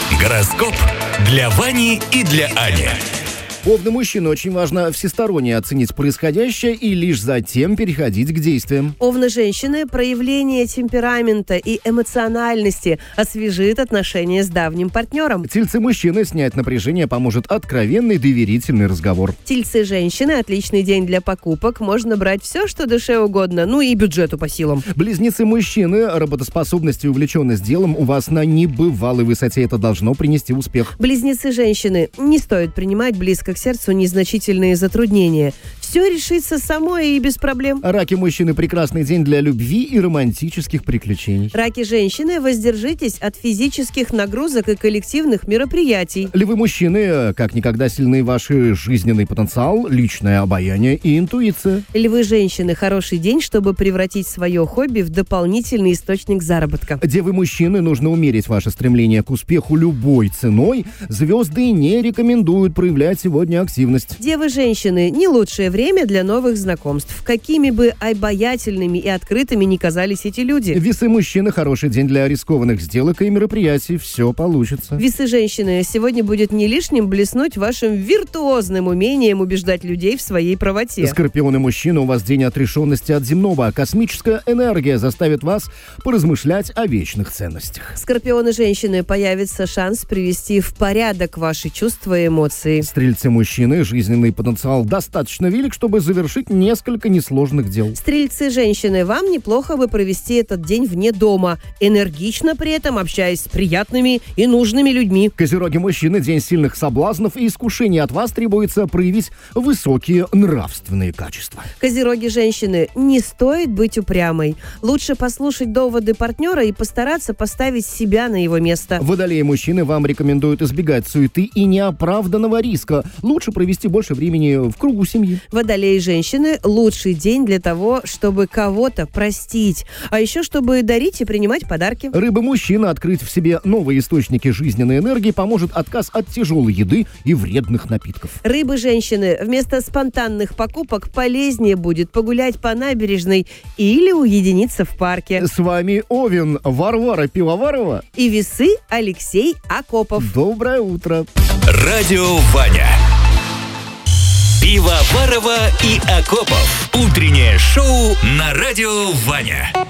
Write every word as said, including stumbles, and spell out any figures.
Гороскоп для Вани и для Ани. Овны мужчины, очень важно всесторонне оценить происходящее и лишь затем переходить к действиям. Овны женщины, проявление темперамента и эмоциональности освежит отношения с давним партнером. Тельцы мужчины, снять напряжение поможет откровенный доверительный разговор. Тельцы женщины, отличный день для покупок, можно брать все, что душе угодно, ну и бюджету по силам. Близнецы мужчины, работоспособность и увлеченность делом у вас на небывалой высоте, это должно принести успех. Близнецы женщины, не стоит принимать близко к сердцу незначительные затруднения. Все решится само и без проблем. Раки мужчины, прекрасный день для любви и романтических приключений. Раки женщины, воздержитесь от физических нагрузок и коллективных мероприятий. Львы мужчины, как никогда сильны ваш жизненный потенциал, личное обаяние и интуиция. Львы женщины, хороший день, чтобы превратить свое хобби в дополнительный источник заработка. Девы мужчины, нужно умерить ваше стремление к успеху любой ценой. Звезды не рекомендуют проявлять сегодня активность. Девы женщины, не лучшее время для новых знакомств, какими бы обаятельными и открытыми ни казались эти люди. Весы мужчины, хороший день для рискованных сделок и мероприятий, все получится. Весы женщины, сегодня будет не лишним блеснуть вашим виртуозным умением убеждать людей в своей правоте. Скорпионы мужчины, у вас день отрешенности от земного, а космическая энергия заставит вас поразмышлять о вечных ценностях. Скорпионы женщины, появится шанс привести в порядок ваши чувства и эмоции. Стрельцы мужчины, жизненный потенциал достаточно велик, чтобы завершить несколько несложных дел. Стрельцы женщины, вам неплохо бы провести этот день вне дома, энергично при этом общаясь с приятными и нужными людьми. Козероги мужчины, день сильных соблазнов и искушений, от вас требуется проявить высокие нравственные качества. Козероги женщины, не стоит быть упрямой. Лучше послушать доводы партнера и постараться поставить себя на его место. Водолеи мужчины, вам рекомендуют избегать суеты и неоправданного риска. Лучше провести больше времени в кругу семьи. Водолеи женщины, лучший день для того, чтобы кого-то простить, а еще чтобы дарить и принимать подарки. Рыбы мужчины, открыть в себе новые источники жизненной энергии поможет отказ от тяжелой еды и вредных напитков. Рыбы женщины, вместо спонтанных покупок полезнее будет погулять по набережной или уединиться в парке. С вами Овен, Варвара Пивоварова и Весы Алексей Акопов. Доброе утро. Радио Ваня. Пивоварова и Акопов. Утреннее шоу на Радио Ваня.